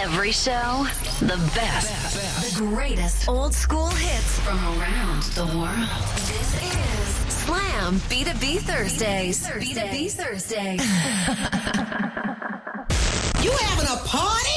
Every show, the best. The greatest old school hits from around the world. This is Slam B2B Thursdays. B2B Thursdays. You having a party?